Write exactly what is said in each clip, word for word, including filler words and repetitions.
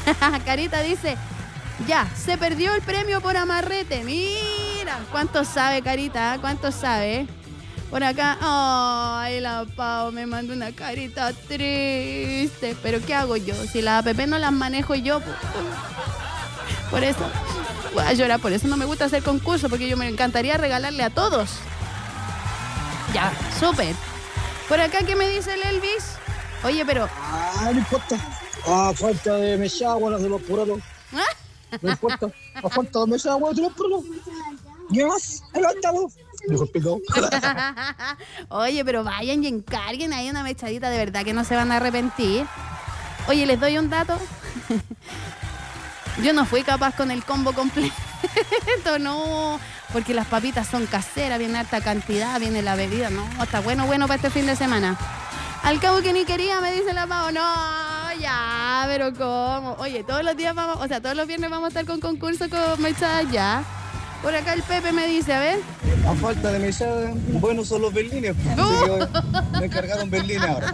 Carita dice, ya, se perdió el premio por amarrete. Mira, ¿cuánto sabe, Carita? ¿Cuánto sabe? Por acá, ay, la Pau me mandó una carita triste. Pero ¿qué hago yo? Si las app no las manejo yo, pues, por eso voy a llorar. Por eso no me gusta hacer concurso, porque yo me encantaría regalarle a todos. Ya, súper. Por acá, ¿qué me dice el Elvis? Oye, pero... Ah, no importa. A falta de mechagua, las de los purados. No importa. A falta de mechagua, de los purados. ¿Qué más? El octavo. Dijo el pico. Oye, pero vayan y encarguen ahí una mechadita, de verdad que no se van a arrepentir. Oye, les doy un dato. Yo no fui capaz con el combo completo, no, porque las papitas son caseras, viene harta cantidad, viene la bebida, no, está bueno, bueno para este fin de semana. Al cabo que ni quería, me dice la Pau, no, ya, pero ¿cómo? Oye, todos los días vamos, o sea, todos los viernes vamos a estar con concurso con mechadas ya. Por acá el Pepe me dice, a ver. A falta de mechada, bueno, son los berlines. Uh. Me encargaron berlines ahora.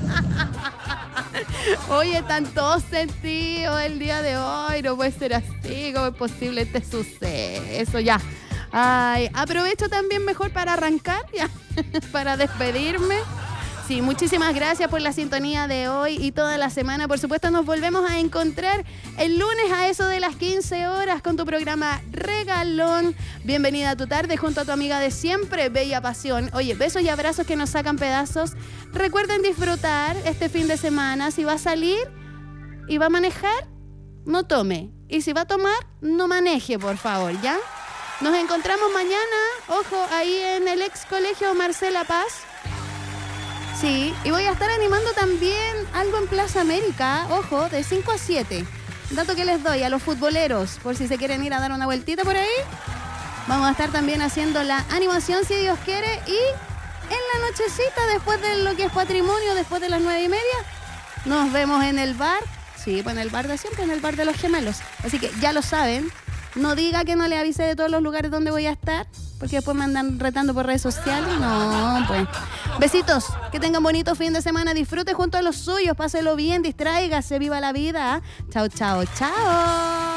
Oye, están todos sentidos el día de hoy, no puede ser así, ¿cómo es posible este suceso? Ya, ay, aprovecho también mejor para arrancar, ya, para despedirme. Sí, muchísimas gracias por la sintonía de hoy y toda la semana. Por supuesto, nos volvemos a encontrar el lunes a eso de las quince horas con tu programa Regalón. Bienvenida a tu tarde junto a tu amiga de siempre, Bella Pasión. Oye, besos y abrazos que nos sacan pedazos. Recuerden disfrutar este fin de semana. Si va a salir y va a manejar, no tome. Y si va a tomar, no maneje, por favor, ¿ya? Nos encontramos mañana, ojo, ahí en el ex colegio Marcela Paz. Sí, y voy a estar animando también algo en Plaza América, ojo, de cinco a siete. Dato que les doy a los futboleros, por si se quieren ir a dar una vueltita por ahí. Vamos a estar también haciendo la animación, si Dios quiere, y en la nochecita, después de lo que es patrimonio, después de las nueve y media, nos vemos en el bar. Sí, pues en el bar de siempre, en el bar de los gemelos. Así que ya lo saben. No diga que no le avise de todos los lugares donde voy a estar, porque después me andan retando por redes sociales. No, pues. Besitos, que tengan bonito fin de semana. Disfrute junto a los suyos, páselo bien, distráigase, viva la vida. Chao, chao, chao.